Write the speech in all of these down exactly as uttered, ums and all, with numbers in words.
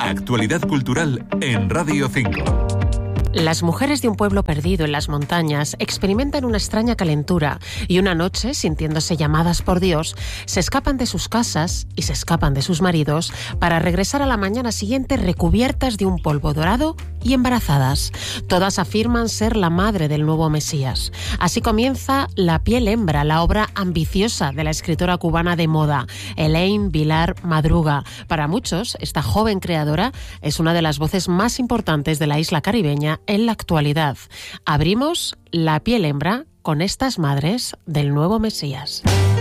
Actualidad cultural en Radio cinco. Las mujeres de un pueblo perdido en las montañas experimentan una extraña calentura y una noche, sintiéndose llamadas por Dios, se escapan de sus casas y se escapan de sus maridos para regresar a la mañana siguiente recubiertas de un polvo dorado y embarazadas. Todas afirman ser la madre del nuevo Mesías. Así comienza La piel hembra, la obra ambiciosa de la escritora cubana de moda, Elaine Vilar Madruga. Para muchos, esta joven creadora es una de las voces más importantes de la isla caribeña en la actualidad. Abrimos La piel hembra con estas madres del nuevo Mesías.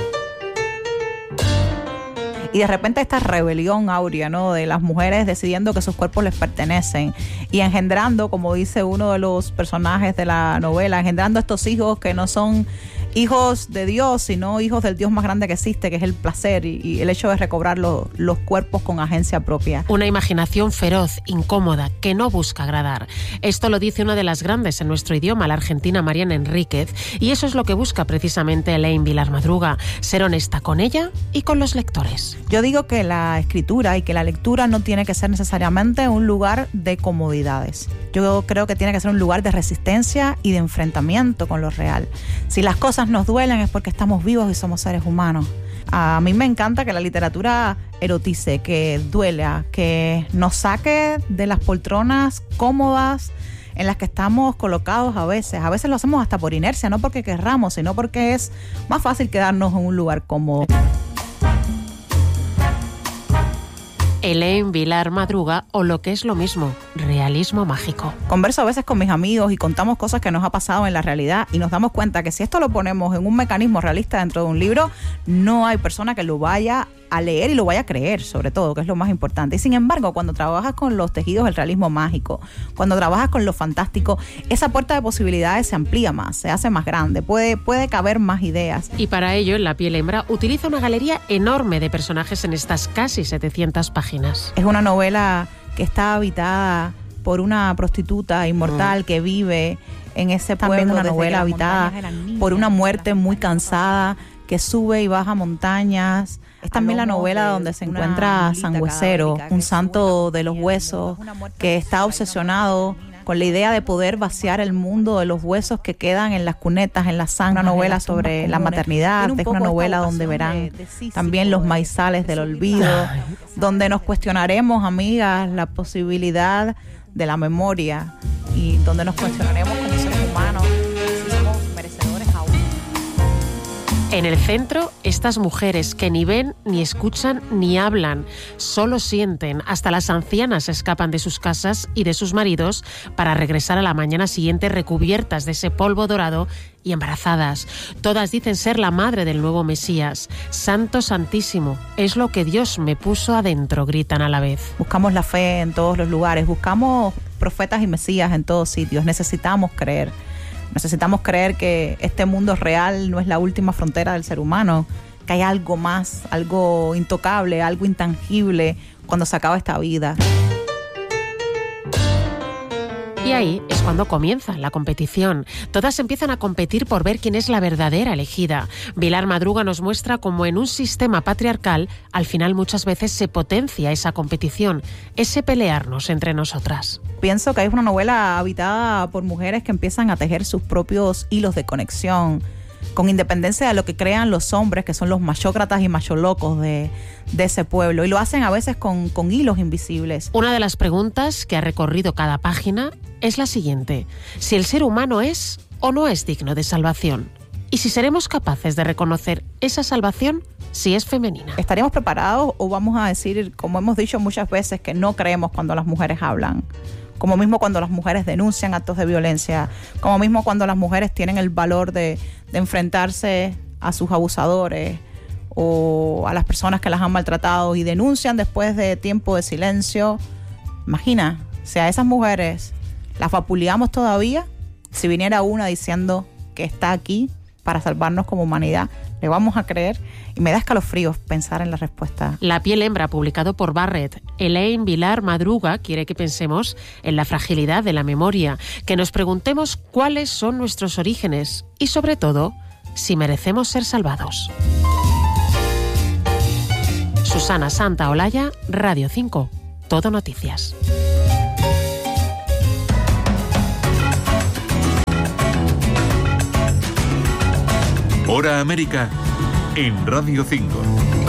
Y de repente esta rebelión áurea, ¿no?, de las mujeres decidiendo que sus cuerpos les pertenecen y engendrando, como dice uno de los personajes de la novela, engendrando estos hijos que no son hijos de Dios, sino hijos del Dios más grande que existe, que es el placer y, y el hecho de recobrar lo, los cuerpos con agencia propia. Una imaginación feroz, incómoda, que no busca agradar. Esto lo dice una de las grandes en nuestro idioma, la argentina Mariana Enríquez, y eso es lo que busca precisamente Elaine Vilar Madruga, ser honesta con ella y con los lectores. Yo digo que la escritura y que la lectura no tiene que ser necesariamente un lugar de comodidades. Yo creo que tiene que ser un lugar de resistencia y de enfrentamiento con lo real. Si las cosas nos duelen es porque estamos vivos y somos seres humanos. A mí me encanta que la literatura erotice, que duela, que nos saque de las poltronas cómodas en las que estamos colocados a veces. A veces lo hacemos hasta por inercia, no porque querramos, sino porque es más fácil quedarnos en un lugar cómodo. Elaine Vilar Madruga, o lo que es lo mismo, realismo mágico. Converso a veces con mis amigos y contamos cosas que nos ha pasado en la realidad y nos damos cuenta que si esto lo ponemos en un mecanismo realista dentro de un libro, no hay persona que lo vaya a leer y lo vaya a creer, sobre todo, que es lo más importante. Y sin embargo, cuando trabajas con los tejidos del realismo mágico, cuando trabajas con lo fantástico, esa puerta de posibilidades se amplía más, se hace más grande, puede, puede caber más ideas. Y para ello, La piel hembra utiliza una galería enorme de personajes en estas casi setecientas páginas. Es una novela que está habitada por una prostituta inmortal mm. que vive en ese pueblo, una novela habitada por una muerte muy cansada que sube y baja montañas. Es también la novela donde se encuentra San Huesero, un santo de los huesos que está obsesionado con la idea de poder vaciar el mundo de los huesos que quedan en las cunetas, en la sangre. Una novela sobre la maternidad, es una novela donde verán también los maizales del olvido, donde nos cuestionaremos, amigas, la posibilidad de la memoria y donde nos cuestionaremos como seres humanos si somos merecedores aún. En el centro, estas mujeres que ni ven, ni escuchan, ni hablan, solo sienten. Hasta las ancianas escapan de sus casas y de sus maridos para regresar a la mañana siguiente recubiertas de ese polvo dorado y embarazadas. Todas dicen ser la madre del nuevo Mesías. Santo Santísimo, es lo que Dios me puso adentro, gritan a la vez. Buscamos la fe en todos los lugares, buscamos profetas y Mesías en todos sitios. Necesitamos creer. Necesitamos creer que este mundo real no es la última frontera del ser humano, que hay algo más, algo intocable, algo intangible cuando se acaba esta vida. Y ahí es cuando comienza la competición. Todas empiezan a competir por ver quién es la verdadera elegida. Vilar Madruga nos muestra cómo en un sistema patriarcal, al final muchas veces se potencia esa competición, ese pelearnos entre nosotras. Pienso que es una novela habitada por mujeres que empiezan a tejer sus propios hilos de conexión, con independencia de lo que crean los hombres, que son los machócratas y macholocos de, de ese pueblo. Y lo hacen a veces con, con hilos invisibles. Una de las preguntas que ha recorrido cada página es la siguiente: si el ser humano es o no es digno de salvación. Y si seremos capaces de reconocer esa salvación si es femenina. ¿Estaremos preparados o vamos a decir, como hemos dicho muchas veces, que no creemos cuando las mujeres hablan? Como mismo cuando las mujeres denuncian actos de violencia, como mismo cuando las mujeres tienen el valor de, de enfrentarse a sus abusadores o a las personas que las han maltratado y denuncian después de tiempo de silencio. Imagina, si a esas mujeres las vapuleamos todavía, si viniera una diciendo que está aquí para salvarnos como humanidad, ¿le vamos a creer? Y me da escalofríos pensar en la respuesta. La piel hembra, publicado por Barrett. Elaine Vilar Madruga quiere que pensemos en la fragilidad de la memoria, que nos preguntemos cuáles son nuestros orígenes y, sobre todo, si merecemos ser salvados. Susana Santaolalla, Radio cinco. Todo Noticias. Hora América en Radio cinco.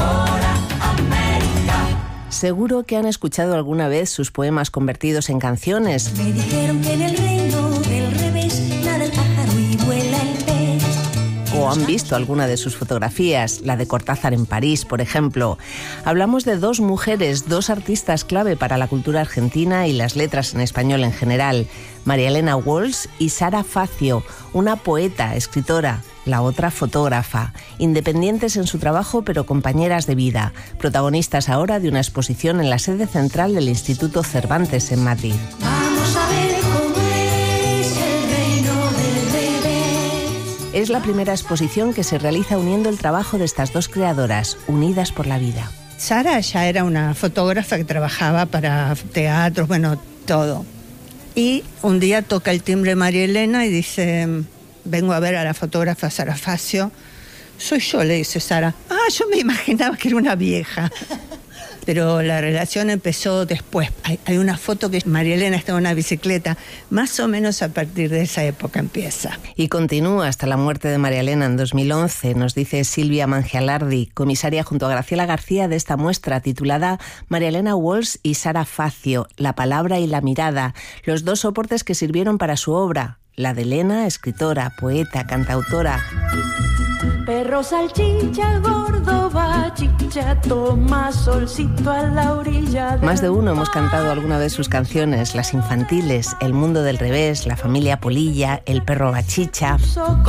Seguro que han escuchado alguna vez sus poemas convertidos en canciones. Me dijeron que en el reino del revés nada el pájaro y vuela el pez. O han visto alguna de sus fotografías, la de Cortázar en París, por ejemplo. Hablamos de dos mujeres, dos artistas clave para la cultura argentina y las letras en español en general. María Elena Walsh y Sara Facio, una poeta, escritora, la otra fotógrafa, independientes en su trabajo pero compañeras de vida, protagonistas ahora de una exposición en la sede central del Instituto Cervantes en Madrid. Vamos a ver cómo es el reino del revés. Es la primera exposición que se realiza uniendo el trabajo de estas dos creadoras, unidas por la vida. Sara ya era una fotógrafa que trabajaba para teatros, bueno, todo. Y un día toca el timbre María Elena y dice: vengo a ver a la fotógrafa Sara Facio. Soy yo, le dice Sara. Ah, yo me imaginaba que era una vieja. Pero la relación empezó después. Hay, hay una foto que María Elena está en una bicicleta. Más o menos a partir de esa época empieza. Y continúa hasta la muerte de María Elena en dos mil once, nos dice Silvia Mangialardi, comisaria junto a Graciela García de esta muestra titulada María Elena Walsh y Sara Facio, la palabra y la mirada, los dos soportes que sirvieron para su obra. La de Elena, escritora, poeta, cantautora. Perro salchicha, gordo bachicha, toma solcito a la orilla. Más de uno hemos cantado alguna vez sus canciones, las infantiles, El mundo del revés, La familia Polilla, El perro bachicha.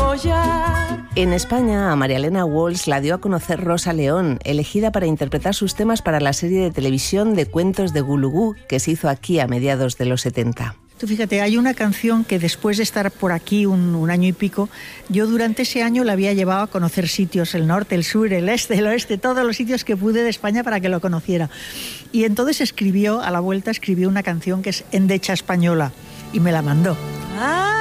En España, a María Elena Walsh la dio a conocer Rosa León, elegida para interpretar sus temas para la serie de televisión de cuentos de Gulugú, que se hizo aquí a mediados de los setenta. Tú fíjate, hay una canción que después de estar por aquí un, un año y pico, yo durante ese año la había llevado a conocer sitios, el norte, el sur, el este, el oeste, todos los sitios que pude de España para que lo conociera. Y entonces escribió, a la vuelta escribió una canción que es Endecha Española y me la mandó.